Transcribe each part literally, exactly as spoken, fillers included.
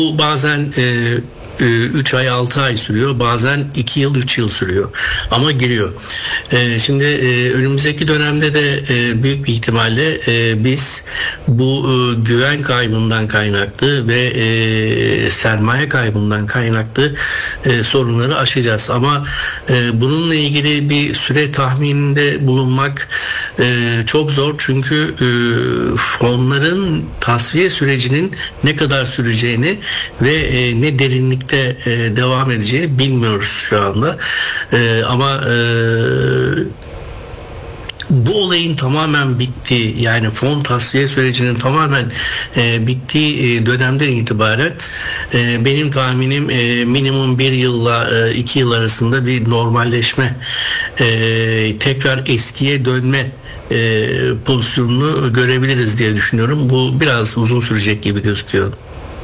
Bu bazen e, üç ay altı ay sürüyor, bazen iki yıl üç yıl sürüyor ama giriyor. E, şimdi e, önümüzdeki dönemde de e, büyük bir ihtimalle e, biz bu e, güven kaybından kaynaklı ve e, sermaye kaybından kaynaklı e, sorunları aşacağız. Ama e, bununla ilgili bir süre tahmininde bulunmak e, çok zor, çünkü e, fonların tasfiye sürecinin ne kadar süreceğini ve e, ne derinlikte e, devam edeceğini bilmiyoruz şu anda. E, ama e, bu olayın tamamen bittiği, yani fon tasfiye sürecinin tamamen e, bittiği e, dönemden itibaren e, benim tahminim e, minimum bir yılla e, iki yıl arasında bir normalleşme, e, tekrar eskiye dönme e, pozisyonunu görebiliriz diye düşünüyorum. Bu biraz uzun sürecek gibi gözüküyor.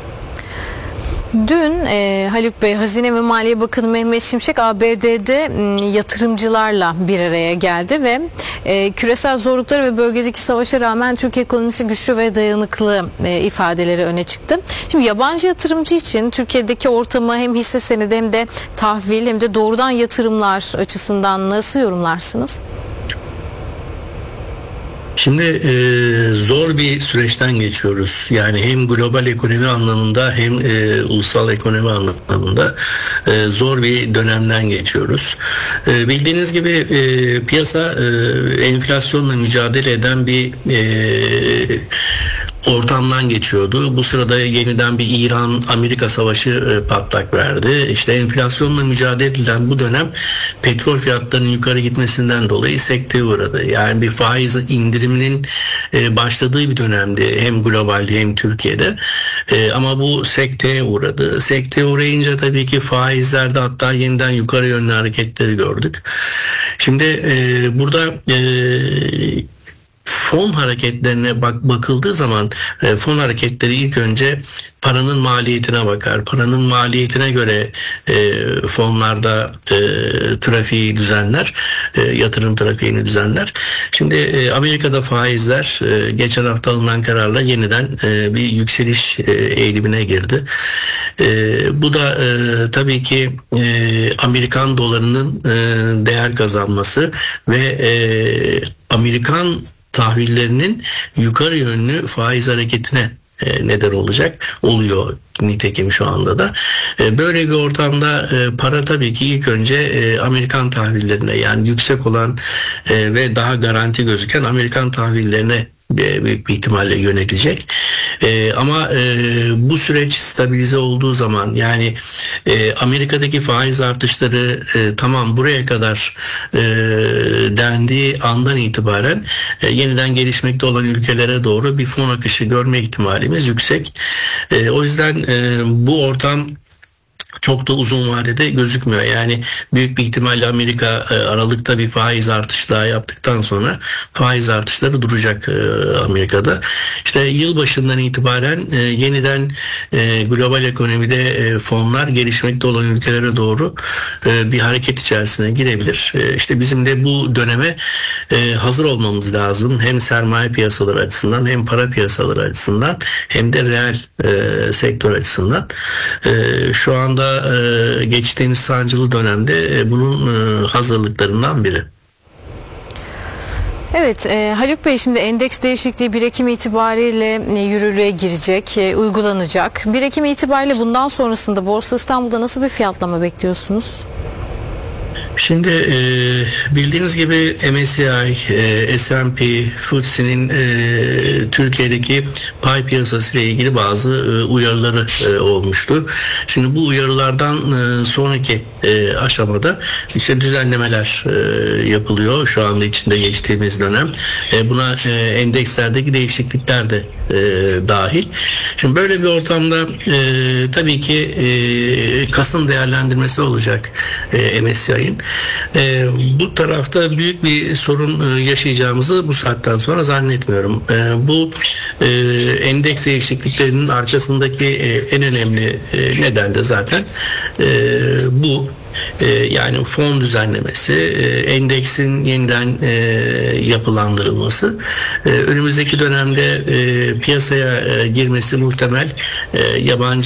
Dün e, Haluk Bey, Hazine ve Maliye Bakanı Mehmet Şimşek A B D'de m, yatırımcılarla bir araya geldi ve e, küresel zorluklara ve bölgedeki savaşa rağmen Türkiye ekonomisi güçlü ve dayanıklı e, ifadeleri öne çıktı. Şimdi yabancı yatırımcı için Türkiye'deki ortamı hem hisse senedi hem de tahvil hem de doğrudan yatırımlar açısından nasıl yorumlarsınız? Şimdi e, zor bir süreçten geçiyoruz. Yani hem global ekonomi anlamında hem e, ulusal ekonomi anlamında e, zor bir dönemden geçiyoruz. E, bildiğiniz gibi e, piyasa e, enflasyonla mücadele eden bir e, ortamdan geçiyordu. Bu sırada yeniden bir İran-Amerika savaşı e, patlak verdi. İşte enflasyonla mücadele edilen bu dönem petrol fiyatlarının yukarı gitmesinden dolayı sekteye uğradı. Yani bir faiz indiriminin e, başladığı bir dönemdi hem globalde hem Türkiye'de. E, ama bu sekteye uğradı. Sekteye uğrayınca tabii ki faizlerde hatta yeniden yukarı yönlü hareketleri gördük. Şimdi e, burada e, fon hareketlerine bak bakıldığı zaman e, fon hareketleri ilk önce paranın maliyetine bakar. Paranın maliyetine göre e, fonlarda e, trafiği düzenler, e, yatırım trafiğini düzenler. Şimdi e, Amerika'da faizler e, geçen hafta alınan kararla yeniden e, bir yükseliş e, eğilimine girdi. E, bu da e, tabii ki e, Amerikan dolarının e, değer kazanması ve e, Amerikan tahvillerinin yukarı yönlü faiz hareketine e, neden olacak, oluyor nitekim şu anda da. E, böyle bir ortamda e, para tabii ki ilk önce e, Amerikan tahvillerine, yani yüksek olan e, ve daha garanti gözüken Amerikan tahvillerine büyük bir ihtimalle yönelecek. Ee, ama e, bu süreç stabilize olduğu zaman, yani e, Amerika'daki faiz artışları e, tamam buraya kadar e, dendiği andan itibaren e, yeniden gelişmekte olan ülkelere doğru bir fon akışı görme ihtimalimiz yüksek. E, o yüzden e, bu ortam çok da uzun vadede gözükmüyor. Yani büyük bir ihtimalle Amerika e, Aralık'ta bir faiz artışı daha yaptıktan sonra faiz artışları duracak e, Amerika'da. İşte yılbaşından itibaren e, yeniden e, global ekonomide e, fonlar gelişmekte olan ülkelere doğru e, bir hareket içerisine girebilir. E, işte bizim de bu döneme e, hazır olmamız lazım. Hem sermaye piyasaları açısından, hem para piyasaları açısından, hem de reel e, sektör açısından. E, şu anda e, geçtiğimiz sancılı dönemde e, bunun e, hazırlıklarından biri. Evet, e, Haluk Bey, şimdi endeks değişikliği bir Ekim itibariyle e, yürürlüğe girecek, e, uygulanacak. bir Ekim itibariyle bundan sonrasında Borsa İstanbul'da nasıl bir fiyatlama bekliyorsunuz? Şimdi e, bildiğiniz gibi M S C I, e, S and P, F T S E'nin e, Türkiye'deki pay piyasası ile ilgili bazı e, uyarıları e, olmuştu. Şimdi bu uyarılardan e, sonraki e, aşamada işte düzenlemeler e, yapılıyor şu anda içinde geçtiğimiz dönem. E, buna e, endekslerdeki değişiklikler de e, dahil. Şimdi böyle bir ortamda e, tabii ki e, Kasım değerlendirmesi olacak e, M S C I'nin. E, bu tarafta büyük bir sorun e, yaşayacağımızı bu saatten sonra zannetmiyorum. E, bu e, endeks değişikliklerinin arkasındaki e, en önemli e, neden de zaten e, bu. Ee, yani fon düzenlemesi, e, endeksin yeniden e, yapılandırılması, e, önümüzdeki dönemde e, piyasaya e, girmesi muhtemel e, yabancı